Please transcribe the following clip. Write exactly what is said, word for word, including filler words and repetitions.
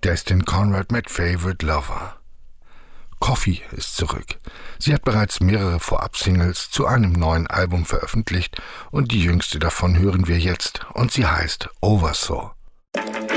Destin Conrad mit Favorite Lover. Coffee ist zurück. Sie hat bereits mehrere Vorab-Singles zu einem neuen Album veröffentlicht und die jüngste davon hören wir jetzt und sie heißt Oversaw.